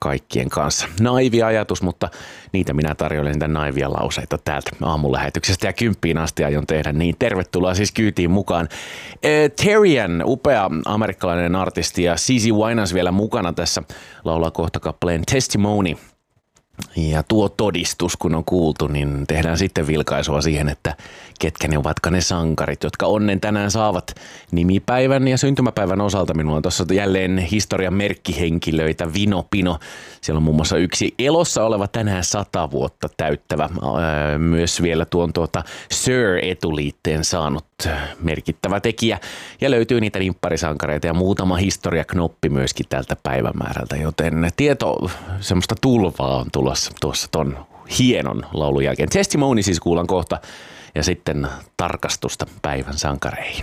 kaikkien kanssa. Naivi ajatus, mutta niitä minä tarjoilen niitä naivia lauseita täältä aamulähetyksestä ja 10 asti aion tehdä niin. Tervetuloa siis kyytiin mukaan. Terrian, upea amerikkalainen artisti ja CeCe Winans vielä mukana tässä laulaa kohta kappaleen Testimony. Ja tuo todistus, kun on kuultu, niin tehdään sitten vilkaisua siihen, että ketkä ne ovatkaan ne sankarit, jotka onnen tänään saavat nimipäivän ja syntymäpäivän osalta. Minulla on tuossa jälleen historian merkkihenkilöitä, Vino Pino. Siellä on muun muassa yksi elossa oleva tänään 100 vuotta täyttävä, myös vielä tuon Sir-etuliitteen saanut merkittävä tekijä. Ja löytyy niitä nimpparisankareita ja muutama historiaknoppi myöskin tältä päivämäärältä, joten semmoista tulvaa on tulossa tuossa ton hienon laulun jälkeen. Testimony siis kuulan kohta ja sitten tarkastusta päivän sankareihin.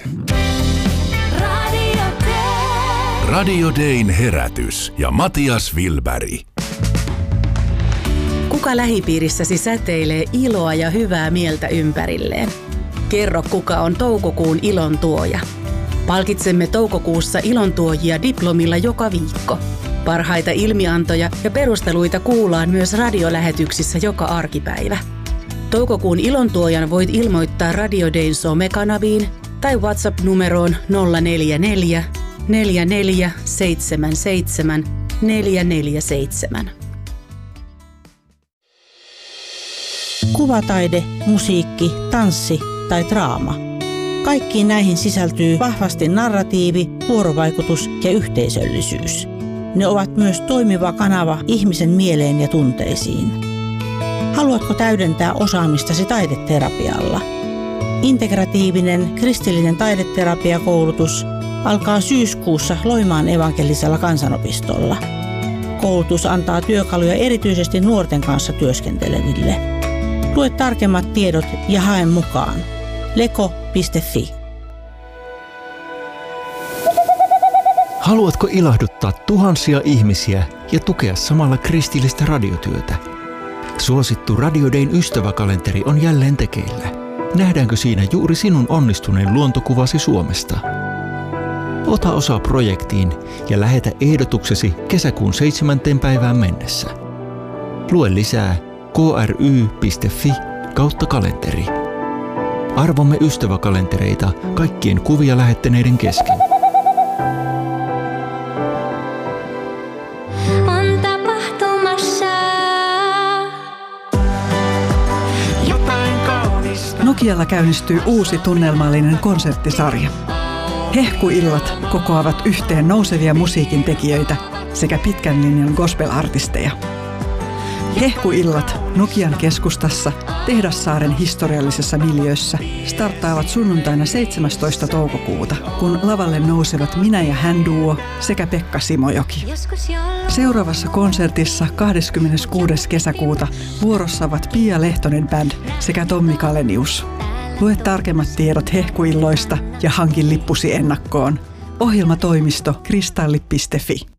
Radio Dayn herätys ja Matias Wilberg. Kuka lähipiirissäsi säteilee iloa ja hyvää mieltä ympärilleen? Kerro, kuka on toukokuun ilon tuoja. Palkitsemme toukokuussa ilontuojia diplomilla joka viikko. Parhaita ilmiantoja ja perusteluita kuullaan myös radiolähetyksissä joka arkipäivä. Toukokuun ilontuojan voit ilmoittaa Radio Dayn somekanaviin tai WhatsApp-numeroon 044 4477 447. Kuvataide, musiikki, tanssi tai draama. Kaikkiin näihin sisältyy vahvasti narratiivi, vuorovaikutus ja yhteisöllisyys. Ne ovat myös toimiva kanava ihmisen mieleen ja tunteisiin. Haluatko täydentää osaamistasi taideterapialla? Integratiivinen kristillinen taideterapiakoulutus alkaa syyskuussa Loimaan evankelisella kansanopistolla. Koulutus antaa työkaluja erityisesti nuorten kanssa työskenteleville. Lue tarkemmat tiedot ja hae mukaan. leko.fi. Haluatko ilahduttaa tuhansia ihmisiä ja tukea samalla kristillistä radiotyötä? Suosittu Radio Dayn ystäväkalenteri on jälleen tekeillä. Nähdäänkö siinä juuri sinun onnistuneen luontokuvasi Suomesta? Ota osaa projektiin ja lähetä ehdotuksesi kesäkuun 7. päivään mennessä. Lue lisää kry.fi/kalenteri. Arvomme ystäväkalentereita kaikkien kuvia lähettäneiden kesken. On tapahtumassa jotain kaunista. Nokialla käynnistyy uusi tunnelmallinen konserttisarja. Hehkuillat kokoavat yhteen nousevia musiikintekijöitä sekä pitkän linjan gospel-artisteja. Hehkuillat Nokian keskustassa Tehdassaaren historiallisessa miljöössä starttaavat sunnuntaina 17. toukokuuta, kun lavalle nousevat Minä ja hän duo sekä Pekka Simojoki. Seuraavassa konsertissa 26. kesäkuuta vuorossa ovat Pia Lehtonen Band sekä Tommi Kalenius. Lue tarkemmat tiedot hehkuilloista ja hankin lippusi ennakkoon. Ohjelmatoimisto kristalli.fi.